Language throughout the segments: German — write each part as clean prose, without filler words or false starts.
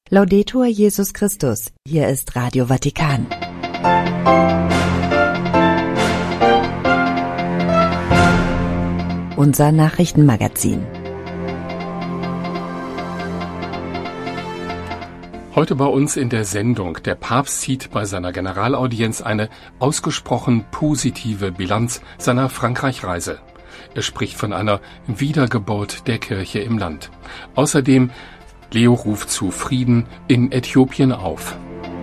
Laudetur Jesus Christus, hier ist Radio Vatikan. Unser Nachrichtenmagazin. Heute bei uns in der Sendung. Der Papst zieht bei seiner Generalaudienz eine ausgesprochen positive Bilanz seiner Frankreich-Reise. Er spricht von einer Wiedergeburt der Kirche im Land. Außerdem Leo ruft zu Frieden in Äthiopien auf.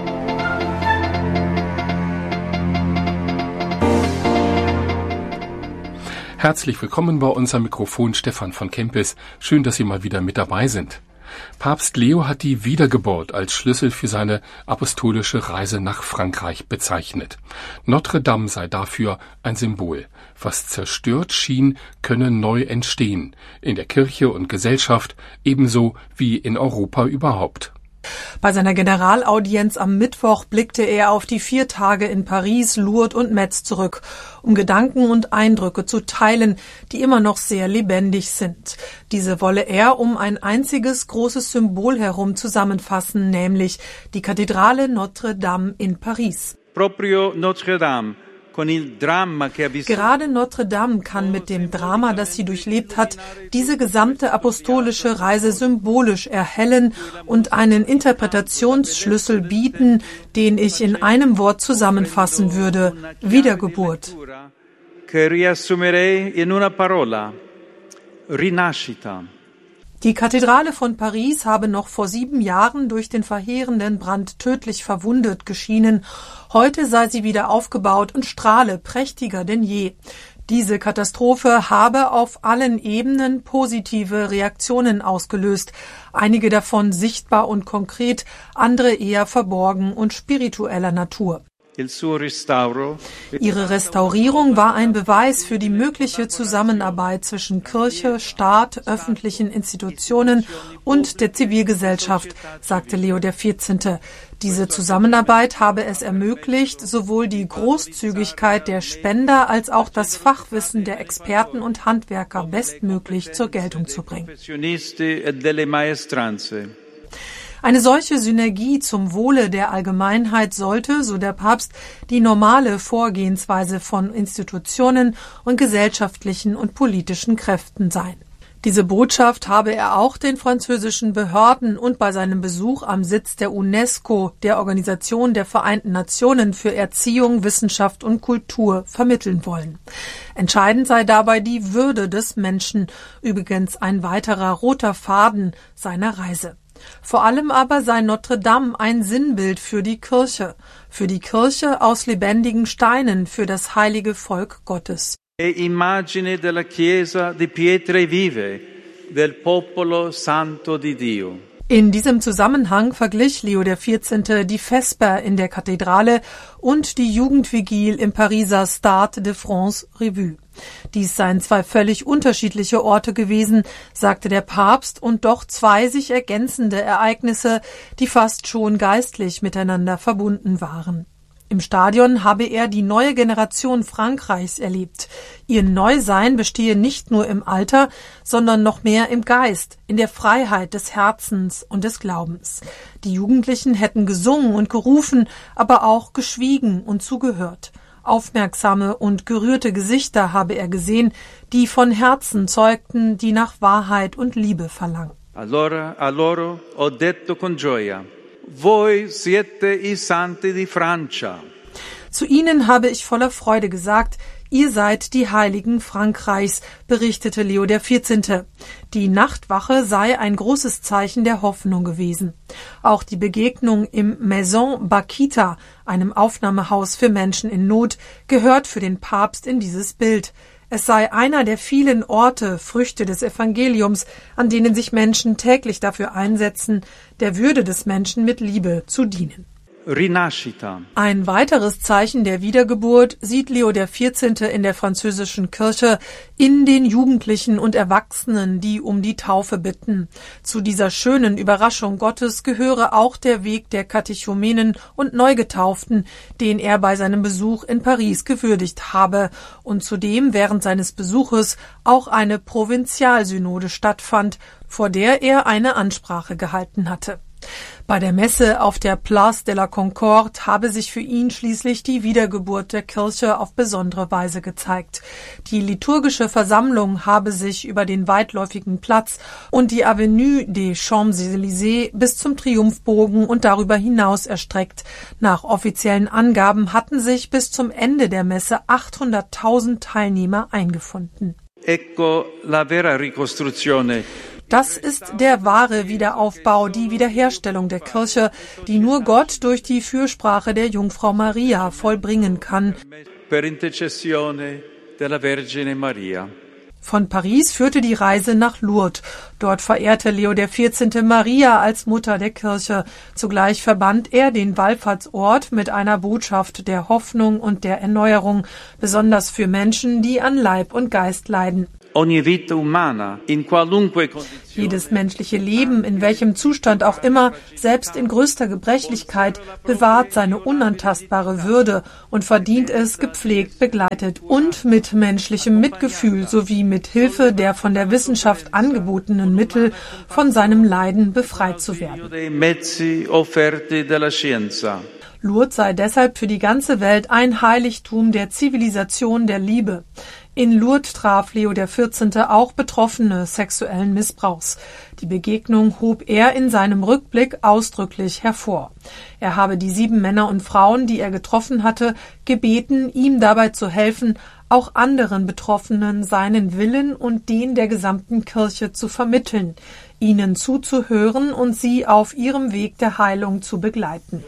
Herzlich willkommen bei uns am Mikrofon Stefan von Kempis. Schön, dass Sie mal wieder mit dabei sind. Papst Leo hat die Wiedergeburt als Schlüssel für seine apostolische Reise nach Frankreich bezeichnet. Notre Dame sei dafür ein Symbol. Was zerstört schien, könne neu entstehen. In der Kirche und Gesellschaft ebenso wie in Europa überhaupt. Bei seiner Generalaudienz am Mittwoch blickte er auf die 4 Tage in Paris, Lourdes und Metz zurück, um Gedanken und Eindrücke zu teilen, die immer noch sehr lebendig sind. Diese wolle er um ein einziges großes Symbol herum zusammenfassen, nämlich die Kathedrale Notre Dame in Paris. Proprio Notre Dame. Gerade Notre Dame kann mit dem Drama, das sie durchlebt hat, diese gesamte apostolische Reise symbolisch erhellen und einen Interpretationsschlüssel bieten, den ich in einem Wort zusammenfassen würde: Wiedergeburt. Rinascita. Die Kathedrale von Paris habe noch vor 7 Jahren durch den verheerenden Brand tödlich verwundet geschienen. Heute sei sie wieder aufgebaut und strahle prächtiger denn je. Diese Katastrophe habe auf allen Ebenen positive Reaktionen ausgelöst. Einige davon sichtbar und konkret, andere eher verborgen und spiritueller Natur. Ihre Restaurierung war ein Beweis für die mögliche Zusammenarbeit zwischen Kirche, Staat, öffentlichen Institutionen und der Zivilgesellschaft, sagte Leo XIV. Diese Zusammenarbeit habe es ermöglicht, sowohl die Großzügigkeit der Spender als auch das Fachwissen der Experten und Handwerker bestmöglich zur Geltung zu bringen. Eine solche Synergie zum Wohle der Allgemeinheit sollte, so der Papst, die normale Vorgehensweise von Institutionen und gesellschaftlichen und politischen Kräften sein. Diese Botschaft habe er auch den französischen Behörden und bei seinem Besuch am Sitz der UNESCO, der Organisation der Vereinten Nationen für Erziehung, Wissenschaft und Kultur, vermitteln wollen. Entscheidend sei dabei die Würde des Menschen, übrigens ein weiterer roter Faden seiner Reise. Vor allem aber sei Notre Dame ein Sinnbild für die Kirche aus lebendigen Steinen, für das heilige Volk Gottes. Immagine della Chiesa di pietre vive, del popolo santo di Dio. In diesem Zusammenhang verglich Leo XIV. Die Vesper in der Kathedrale und die Jugendvigil im Pariser Stade de France Revue. Dies seien 2 völlig unterschiedliche Orte gewesen, sagte der Papst, und doch 2 sich ergänzende Ereignisse, die fast schon geistlich miteinander verbunden waren. Im Stadion habe er die neue Generation Frankreichs erlebt. Ihr Neusein bestehe nicht nur im Alter, sondern noch mehr im Geist, in der Freiheit des Herzens und des Glaubens. Die Jugendlichen hätten gesungen und gerufen, aber auch geschwiegen und zugehört. Aufmerksame und gerührte Gesichter habe er gesehen, die von Herzen zeugten, die nach Wahrheit und Liebe verlangen. Allora ho detto con gioia: Voi siete i santi di Francia. Zu ihnen habe ich voller Freude gesagt: Ihr seid die Heiligen Frankreichs, berichtete Leo XIV. Die Nachtwache sei ein großes Zeichen der Hoffnung gewesen. Auch die Begegnung im Maison Bakita, einem Aufnahmehaus für Menschen in Not, gehört für den Papst in dieses Bild. Es sei einer der vielen Orte, Früchte des Evangeliums, an denen sich Menschen täglich dafür einsetzen, der Würde des Menschen mit Liebe zu dienen. Rinascita. Ein weiteres Zeichen der Wiedergeburt sieht Leo XIV. In der französischen Kirche in den Jugendlichen und Erwachsenen, die um die Taufe bitten. Zu dieser schönen Überraschung Gottes gehöre auch der Weg der Katechumenen und Neugetauften, den er bei seinem Besuch in Paris gewürdigt habe und zu dem während seines Besuches auch eine Provinzialsynode stattfand, vor der er eine Ansprache gehalten hatte. Bei der Messe auf der Place de la Concorde habe sich für ihn schließlich die Wiedergeburt der Kirche auf besondere Weise gezeigt. Die liturgische Versammlung habe sich über den weitläufigen Platz und die Avenue des Champs-Élysées bis zum Triumphbogen und darüber hinaus erstreckt. Nach offiziellen Angaben hatten sich bis zum Ende der Messe 800.000 Teilnehmer eingefunden. Ecco la vera ricostruzione. Das ist der wahre Wiederaufbau, die Wiederherstellung der Kirche, die nur Gott durch die Fürsprache der Jungfrau Maria vollbringen kann. Per intercessione della Vergine Maria. Von Paris führte die Reise nach Lourdes. Dort verehrte Leo XIV. Maria als Mutter der Kirche. Zugleich verband er den Wallfahrtsort mit einer Botschaft der Hoffnung und der Erneuerung, besonders für Menschen, die an Leib und Geist leiden. Jedes menschliche Leben, in welchem Zustand auch immer, selbst in größter Gebrechlichkeit, bewahrt seine unantastbare Würde und verdient es, gepflegt, begleitet und mit menschlichem Mitgefühl sowie mit Hilfe der von der Wissenschaft angebotenen Mittel von seinem Leiden befreit zu werden. Lourdes sei deshalb für die ganze Welt ein Heiligtum der Zivilisation der Liebe. In Lourdes traf Leo XIV. Auch Betroffene sexuellen Missbrauchs. Die Begegnung hob er in seinem Rückblick ausdrücklich hervor. Er habe die 7 Männer und Frauen, die er getroffen hatte, gebeten, ihm dabei zu helfen, auch anderen Betroffenen seinen Willen und den der gesamten Kirche zu vermitteln, ihnen zuzuhören und sie auf ihrem Weg der Heilung zu begleiten.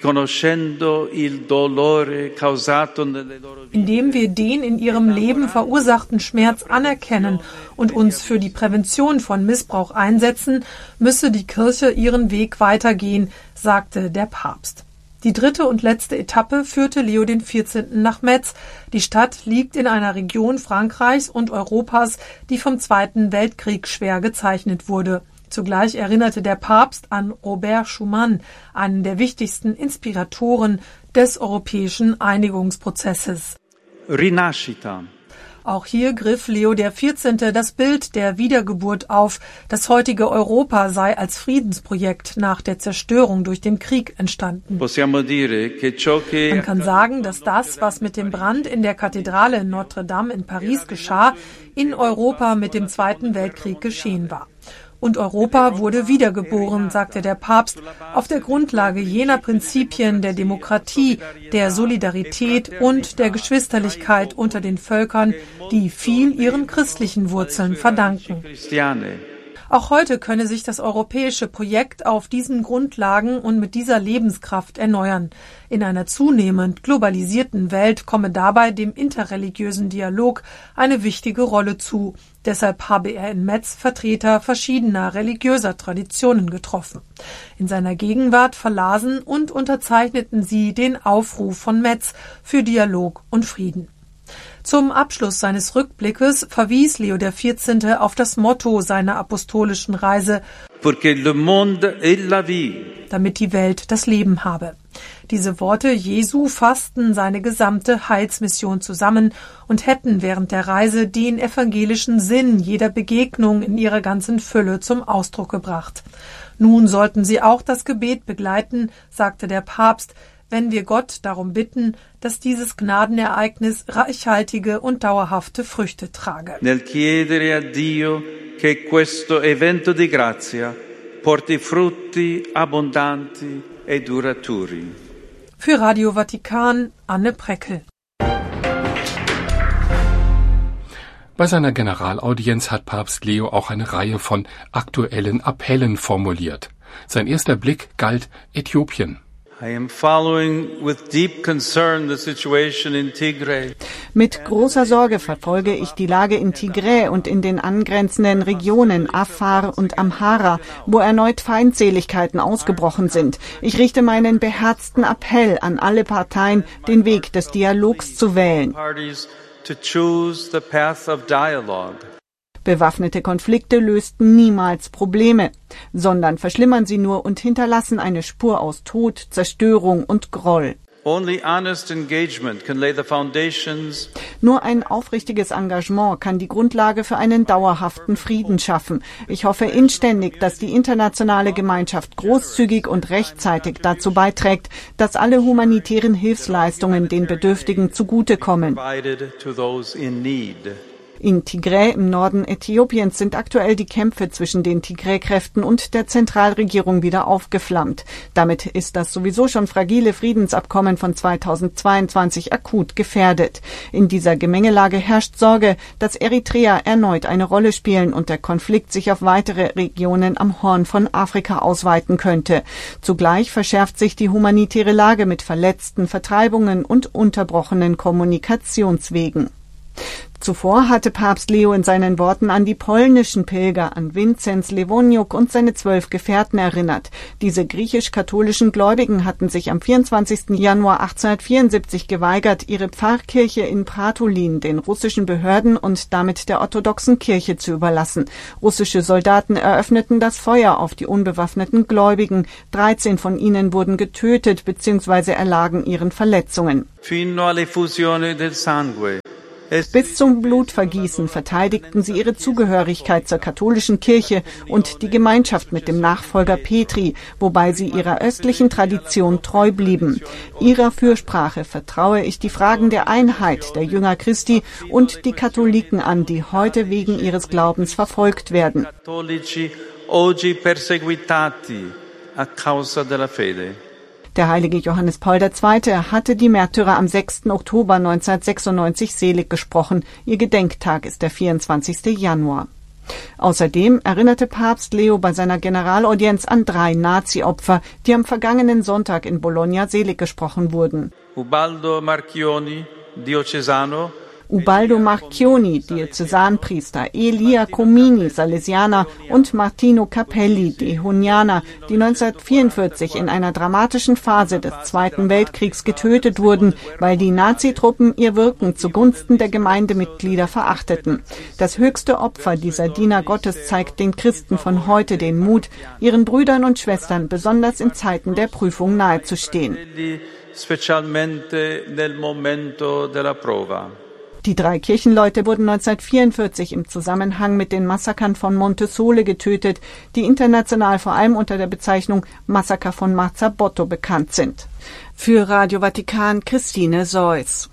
Indem wir den in ihrem Leben verursachten Schmerz anerkennen und uns für die Prävention von Missbrauch einsetzen, müsse die Kirche ihren Weg weitergehen, sagte der Papst. Die 3. und letzte Etappe führte Leo XIV. Nach Metz. Die Stadt liegt in einer Region Frankreichs und Europas, die vom Zweiten Weltkrieg schwer gezeichnet wurde. Zugleich erinnerte der Papst an Robert Schuman, einen der wichtigsten Inspiratoren des europäischen Einigungsprozesses. Rinascita. Auch hier griff Leo XIV. Das Bild der Wiedergeburt auf. Das heutige Europa sei als Friedensprojekt nach der Zerstörung durch den Krieg entstanden. Man kann sagen, dass das, was mit dem Brand in der Kathedrale Notre Dame in Paris geschah, in Europa mit dem Zweiten Weltkrieg geschehen war. Und Europa wurde wiedergeboren, sagte der Papst, auf der Grundlage jener Prinzipien der Demokratie, der Solidarität und der Geschwisterlichkeit unter den Völkern, die viel ihren christlichen Wurzeln verdanken. Auch heute könne sich das europäische Projekt auf diesen Grundlagen und mit dieser Lebenskraft erneuern. In einer zunehmend globalisierten Welt komme dabei dem interreligiösen Dialog eine wichtige Rolle zu. Deshalb habe er in Metz Vertreter verschiedener religiöser Traditionen getroffen. In seiner Gegenwart verlasen und unterzeichneten sie den Aufruf von Metz für Dialog und Frieden. Zum Abschluss seines Rückblickes verwies Leo XIV. Auf das Motto seiner apostolischen Reise, damit die Welt das Leben habe. Diese Worte Jesu fassten seine gesamte Heilsmission zusammen und hätten während der Reise den evangelischen Sinn jeder Begegnung in ihrer ganzen Fülle zum Ausdruck gebracht. Nun sollten sie auch das Gebet begleiten, sagte der Papst, wenn wir Gott darum bitten, dass dieses Gnadenereignis reichhaltige und dauerhafte Früchte trage. Nel chiedere a Dio che questo evento di grazia porti frutti abbondanti e duraturi. Für Radio Vatikan, Anne Preckel. Bei seiner Generalaudienz hat Papst Leo auch eine Reihe von aktuellen Appellen formuliert. Sein erster Blick galt Äthiopien. Mit großer Sorge verfolge ich die Lage in Tigray und in den angrenzenden Regionen Afar und Amhara, wo erneut Feindseligkeiten ausgebrochen sind. Ich richte meinen beherzten Appell an alle Parteien, den Weg des Dialogs zu wählen. Bewaffnete Konflikte lösten niemals Probleme, sondern verschlimmern sie nur und hinterlassen eine Spur aus Tod, Zerstörung und Groll. Only honest engagement can lay the foundations. Nur ein aufrichtiges Engagement kann die Grundlage für einen dauerhaften Frieden schaffen. Ich hoffe inständig, dass die internationale Gemeinschaft großzügig und rechtzeitig dazu beiträgt, dass alle humanitären Hilfsleistungen den Bedürftigen zugutekommen. In Tigray im Norden Äthiopiens sind aktuell die Kämpfe zwischen den Tigray-Kräften und der Zentralregierung wieder aufgeflammt. Damit ist das sowieso schon fragile Friedensabkommen von 2022 akut gefährdet. In dieser Gemengelage herrscht Sorge, dass Eritrea erneut eine Rolle spielen und der Konflikt sich auf weitere Regionen am Horn von Afrika ausweiten könnte. Zugleich verschärft sich die humanitäre Lage mit Verletzten, Vertreibungen und unterbrochenen Kommunikationswegen. Zuvor hatte Papst Leo in seinen Worten an die polnischen Pilger, an Vinzenz Lewoniuk und seine 12 Gefährten erinnert. Diese griechisch-katholischen Gläubigen hatten sich am 24. Januar 1874 geweigert, ihre Pfarrkirche in Pratolin den russischen Behörden und damit der orthodoxen Kirche zu überlassen. Russische Soldaten eröffneten das Feuer auf die unbewaffneten Gläubigen. 13 von ihnen wurden getötet bzw. erlagen ihren Verletzungen. Fino all'effusione del sangue. Bis zum Blutvergießen verteidigten sie ihre Zugehörigkeit zur katholischen Kirche und die Gemeinschaft mit dem Nachfolger Petri, wobei sie ihrer östlichen Tradition treu blieben. Ihrer Fürsprache vertraue ich die Fragen der Einheit der Jünger Christi und die Katholiken an, die heute wegen ihres Glaubens verfolgt werden. Der heilige Johannes Paul II. Hatte die Märtyrer am 6. Oktober 1996 selig gesprochen. Ihr Gedenktag ist der 24. Januar. Außerdem erinnerte Papst Leo bei seiner Generalaudienz an 3 Nazi-Opfer, die am vergangenen Sonntag in Bologna selig gesprochen wurden. Ubaldo Marchioni, Diocesano, Ubaldo Marchioni, Diözesanpriester, Elia Comini, Salesianer und Martino Capelli, Dehonianer, die 1944 in einer dramatischen Phase des Zweiten Weltkriegs getötet wurden, weil die Nazitruppen ihr Wirken zugunsten der Gemeindemitglieder verachteten. Das höchste Opfer dieser Diener Gottes zeigt den Christen von heute den Mut, ihren Brüdern und Schwestern besonders in Zeiten der Prüfung nahezustehen. Specialmente nel momento della prova. Die 3 Kirchenleute wurden 1944 im Zusammenhang mit den Massakern von Montesole getötet, die international vor allem unter der Bezeichnung Massaker von Marzabotto bekannt sind. Für Radio Vatikan Christine Seuss.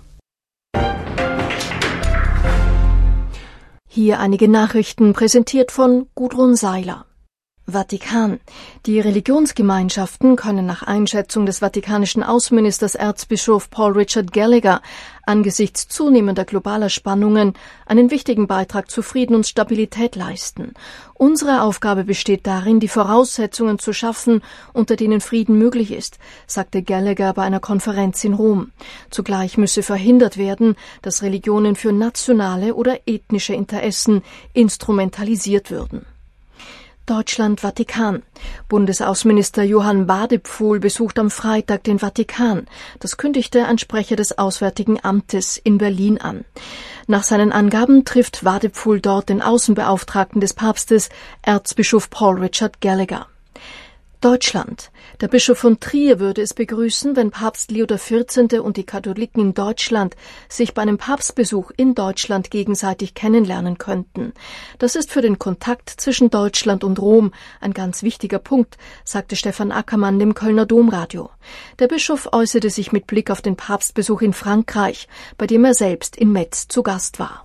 Hier einige Nachrichten, präsentiert von Gudrun Seiler. Vatikan. Die Religionsgemeinschaften können nach Einschätzung des vatikanischen Außenministers Erzbischof Paul Richard Gallagher angesichts zunehmender globaler Spannungen einen wichtigen Beitrag zu Frieden und Stabilität leisten. Unsere Aufgabe besteht darin, die Voraussetzungen zu schaffen, unter denen Frieden möglich ist, sagte Gallagher bei einer Konferenz in Rom. Zugleich müsse verhindert werden, dass Religionen für nationale oder ethnische Interessen instrumentalisiert würden. Deutschland Vatikan. Bundesaußenminister Johann Wadephul besucht am Freitag den Vatikan. Das kündigte ein Sprecher des Auswärtigen Amtes in Berlin an. Nach seinen Angaben trifft Wadephul dort den Außenbeauftragten des Papstes, Erzbischof Paul Richard Gallagher. Deutschland. Der Bischof von Trier würde es begrüßen, wenn Papst Leo XIV. Und die Katholiken in Deutschland sich bei einem Papstbesuch in Deutschland gegenseitig kennenlernen könnten. Das ist für den Kontakt zwischen Deutschland und Rom ein ganz wichtiger Punkt, sagte Stefan Ackermann dem Kölner Domradio. Der Bischof äußerte sich mit Blick auf den Papstbesuch in Frankreich, bei dem er selbst in Metz zu Gast war.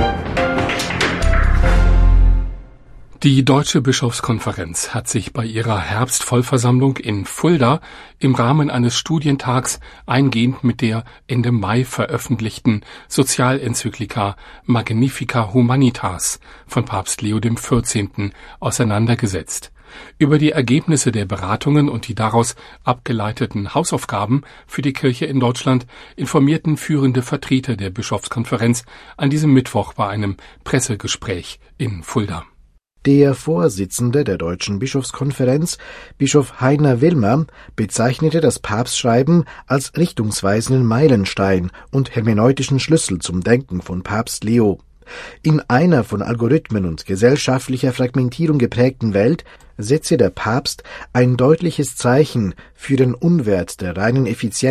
Die Deutsche Bischofskonferenz hat sich bei ihrer Herbstvollversammlung in Fulda im Rahmen eines Studientags eingehend mit der Ende Mai veröffentlichten Sozialenzyklika Magnifica Humanitas von Papst Leo XIV. Auseinandergesetzt. Über die Ergebnisse der Beratungen und die daraus abgeleiteten Hausaufgaben für die Kirche in Deutschland informierten führende Vertreter der Bischofskonferenz an diesem Mittwoch bei einem Pressegespräch in Fulda. Der Vorsitzende der Deutschen Bischofskonferenz, Bischof Heiner Willmer, bezeichnete das Papstschreiben als richtungsweisenden Meilenstein und hermeneutischen Schlüssel zum Denken von Papst Leo. In einer von Algorithmen und gesellschaftlicher Fragmentierung geprägten Welt setze der Papst ein deutliches Zeichen für den Unwert der reinen Effizienz,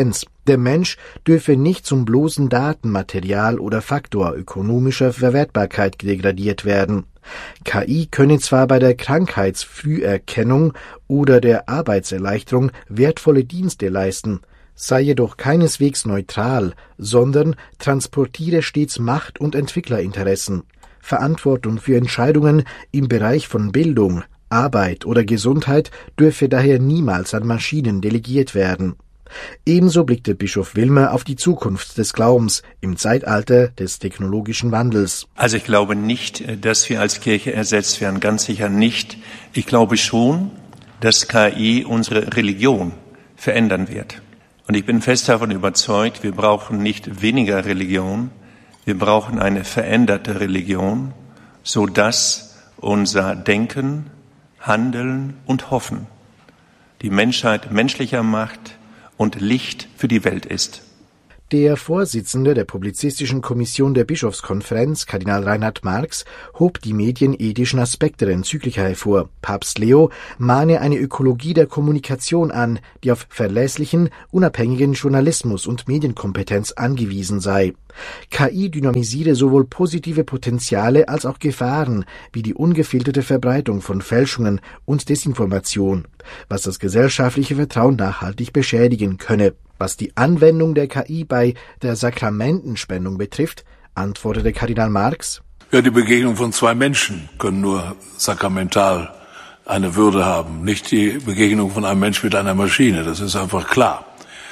Der Mensch dürfe nicht zum bloßen Datenmaterial oder Faktor ökonomischer Verwertbarkeit degradiert werden. KI könne zwar bei der Krankheitsfrüherkennung oder der Arbeitserleichterung wertvolle Dienste leisten, sei jedoch keineswegs neutral, sondern transportiere stets Macht- und Entwicklerinteressen. Verantwortung für Entscheidungen im Bereich von Bildung, Arbeit oder Gesundheit dürfe daher niemals an Maschinen delegiert werden. Ebenso blickte Bischof Wilmer auf die Zukunft des Glaubens im Zeitalter des technologischen Wandels. Also ich glaube nicht, dass wir als Kirche ersetzt werden, ganz sicher nicht. Ich glaube schon, dass KI unsere Religion verändern wird. Und ich bin fest davon überzeugt, wir brauchen nicht weniger Religion, wir brauchen eine veränderte Religion, sodass unser Denken, Handeln und Hoffen die Menschheit menschlicher macht und Licht für die Welt ist. Der Vorsitzende der Publizistischen Kommission der Bischofskonferenz, Kardinal Reinhard Marx, hob die medienethischen Aspekte der Enzyklika hervor. Papst Leo mahne eine Ökologie der Kommunikation an, die auf verlässlichen, unabhängigen Journalismus und Medienkompetenz angewiesen sei. KI dynamisiere sowohl positive Potenziale als auch Gefahren, wie die ungefilterte Verbreitung von Fälschungen und Desinformation, was das gesellschaftliche Vertrauen nachhaltig beschädigen könne. Was die Anwendung der KI bei der Sakramentenspendung betrifft, antwortete Kardinal Marx: Ja, die Begegnung von zwei Menschen können nur sakramental eine Würde haben, nicht die Begegnung von einem Mensch mit einer Maschine. Das ist einfach klar.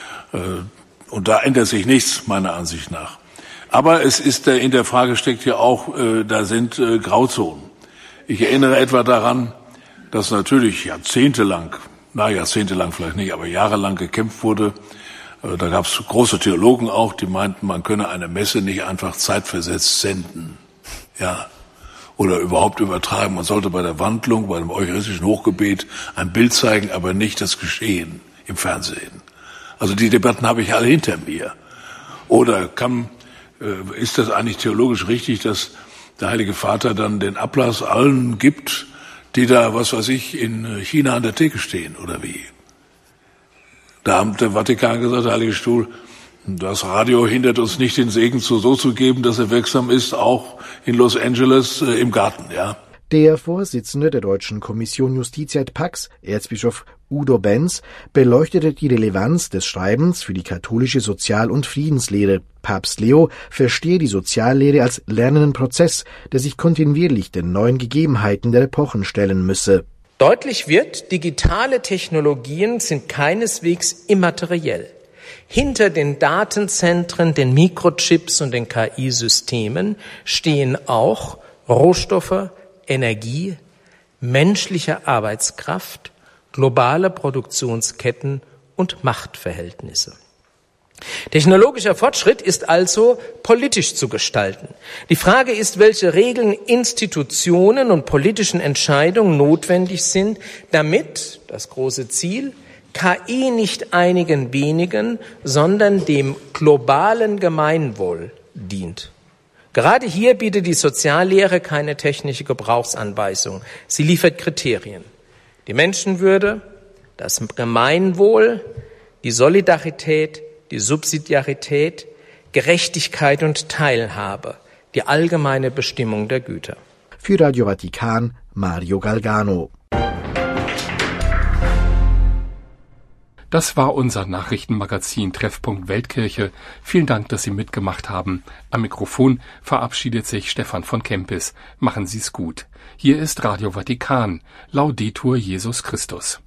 Und da ändert sich nichts, meiner Ansicht nach. Aber es ist, in der Frage steckt ja auch, da sind Grauzonen. Ich erinnere etwa daran, dass natürlich jahrzehntelang vielleicht nicht, aber jahrelang gekämpft wurde. Da gab es große Theologen auch, die meinten, man könne eine Messe nicht einfach zeitversetzt senden, ja, oder überhaupt übertreiben. Man sollte bei der Wandlung, bei dem eucharistischen Hochgebet ein Bild zeigen, aber nicht das Geschehen im Fernsehen. Also die Debatten habe ich alle hinter mir. Oder ist das eigentlich theologisch richtig, dass der Heilige Vater dann den Ablass allen gibt, die da, was weiß ich, in China an der Theke stehen, oder wie? Da hat der Vatikan gesagt, der Heilige Stuhl, das Radio hindert uns nicht, den Segen so zu geben, dass er wirksam ist, auch in Los Angeles im Garten, ja. Der Vorsitzende der Deutschen Kommission Justitia et Pax, Erzbischof Udo Benz, beleuchtete die Relevanz des Schreibens für die katholische Sozial- und Friedenslehre. Papst Leo verstehe die Soziallehre als lernenden Prozess, der sich kontinuierlich den neuen Gegebenheiten der Epochen stellen müsse. Deutlich wird, digitale Technologien sind keineswegs immateriell. Hinter den Datenzentren, den Mikrochips und den KI-Systemen stehen auch Rohstoffe, Energie, menschliche Arbeitskraft, globale Produktionsketten und Machtverhältnisse. Technologischer Fortschritt ist also politisch zu gestalten. Die Frage ist, welche Regeln, Institutionen und politischen Entscheidungen notwendig sind, damit das große Ziel KI nicht einigen wenigen, sondern dem globalen Gemeinwohl dient. Gerade hier bietet die Soziallehre keine technische Gebrauchsanweisung. Sie liefert Kriterien. Die Menschenwürde, das Gemeinwohl, die Solidarität, die Subsidiarität, Gerechtigkeit und Teilhabe, die allgemeine Bestimmung der Güter. Für Radio Vatikan, Mario Galgano. Das war unser Nachrichtenmagazin Treffpunkt Weltkirche. Vielen Dank, dass Sie mitgemacht haben. Am Mikrofon verabschiedet sich Stefan von Kempis. Machen Sie's gut. Hier ist Radio Vatikan. Laudetur Jesus Christus.